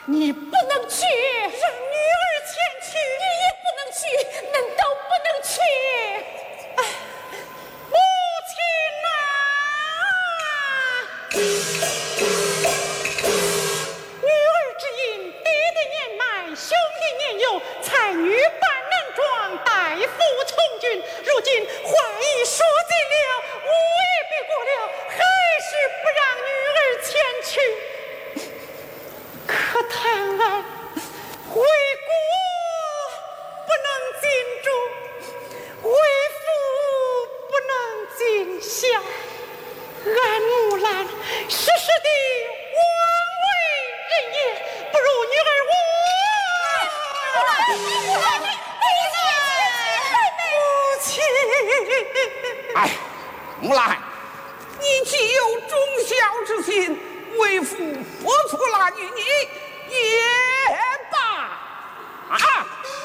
你不能去， 让女儿前去， 你也不能去，难道不能去？ 母亲呐！女儿只因爹的年迈，兄弟年幼，才女扮男装，代父从军。如今话已说尽了，我也别过了，还是不让女儿前去。可叹儿回国不能尽忠，为父不能尽孝，俺木兰时时地枉为人也，不如女儿我。母亲， 哎，木兰，你既有忠孝之心，为父不出拉与你也罢啊！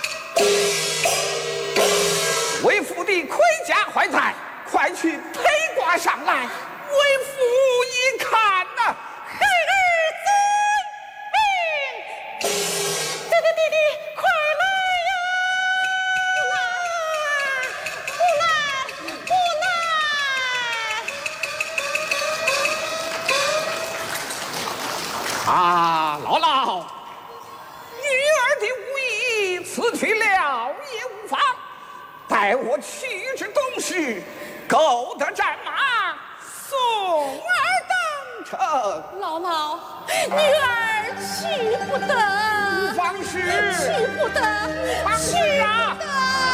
为父的盔甲坏在，快去陪挂上来，为父一看呐、 孩儿遵命。弟弟，快来呀！木兰， 啊，姥姥，女儿的武艺辞去了也无妨，待我去至东市，购得战马，送儿登城。 姥姥，女儿去不得， 无妨事， 去不得， 无妨事啊！ 去不得。